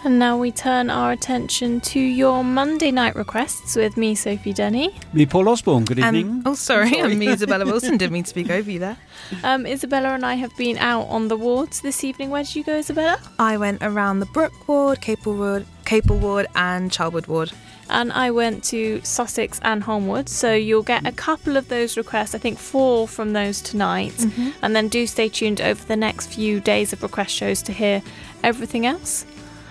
And now we turn our attention to your Monday night requests with me, Sophie Denny. Me, Paul Osborne. Good evening. I'm me, Isabella Wilson. Didn't mean to speak over you there. Isabella and I have been out on the wards this evening. Where did you go, Isabella? I went around the Brook Ward, Capel Ward and Charwood Ward. And I went to Sussex and Holmwood, so you'll get a couple of those requests, I think 4 from those tonight, and then do stay tuned over the next few days of request shows to hear everything else.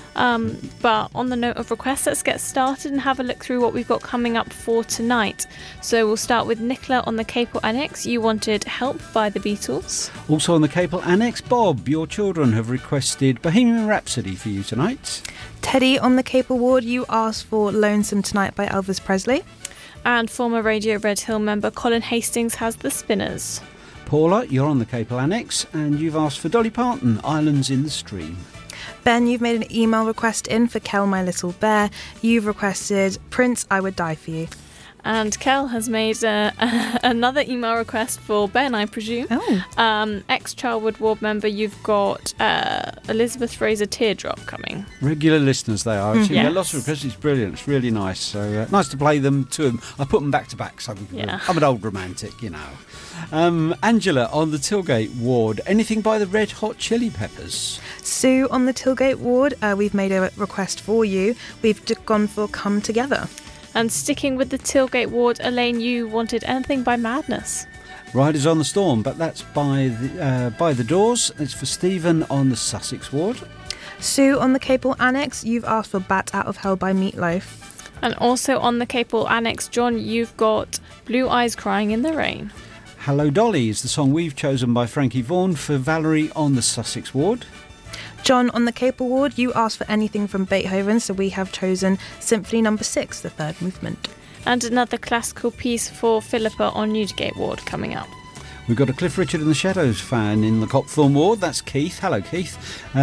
But on the note of requests, let's get started and have a look through what we've got coming up for tonight. So we'll start with Nicola on the Capel Annex. You wanted Help by the Beatles. Also on the Capel Annex, Bob, your children have requested Bohemian Rhapsody for you tonight. Teddy on the Capel Ward, you asked for Lonesome Tonight by Elvis Presley. And former Radio Red Hill member Colin Hastings has The Spinners. Paula, you're on the Capel Annex and you've asked for Dolly Parton, Islands in the Stream. Ben, you've made an email request in for Kel, My Little Bear. You've requested Prince, I Would Die For You. And Kel has made another email request for Ben, I presume. Ex-Charwood Ward member, you've got Elizabeth Fraser Teardrop coming. Regular listeners they are. I've seen Yes. lots of requests. It's brilliant. It's really nice. So nice to play them to them. I put them back to back. So I'm an old romantic, you know. Angela on the Tilgate Ward. Anything by the Red Hot Chili Peppers? Sue on the Tilgate Ward, we've made a request for you. We've gone for Come Together. And sticking with the Tilgate Ward, Elaine, you wanted Anything by Madness. Riders on the Storm, but that's by the Doors. It's for Stephen on the Sussex Ward. Sue on the Capel Annex, you've asked for Bat Out of Hell by Meatloaf. And also on the Capel Annex, John, you've got Blue Eyes Crying in the Rain. Hello Dolly is the song we've chosen by Frankie Vaughan for Valerie on the Sussex Ward. John on the Capel Ward, you asked for anything from Beethoven, so we have chosen Symphony No. 6, the third movement. And another classical piece for Philippa on Newdigate Ward coming up. We've got a Cliff Richard and the Shadows fan in the Copthorne Ward. That's Keith. Hello, Keith.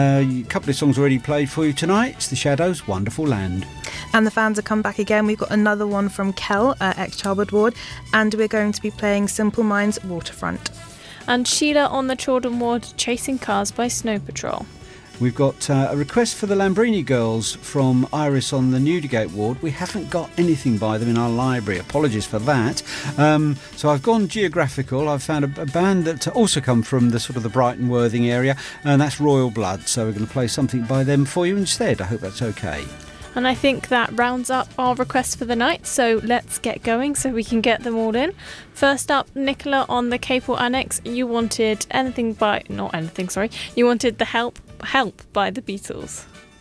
A couple of songs already played for you tonight. It's the Shadows, Wonderful Land. And the fans have come back again. We've got another one from Kel, ex-Charwood Ward, and we're going to be playing Simple Minds, Waterfront. And Sheila on the Chordon Ward, Chasing Cars by Snow Patrol. We've got a request for the Lambrini Girls from Iris on the Newdigate Ward. We haven't got anything by them in our library. Apologies for that. So I've gone geographical. I've found a band that also come from the sort of the Brighton Worthing area, and that's Royal Blood. So we're going to play something by them for you instead. I hope that's okay. And I think that rounds up our requests for the night, so let's get going so we can get them all in. First up, Nicola on the Capel Annex, you wanted You wanted the Help by the Beatles.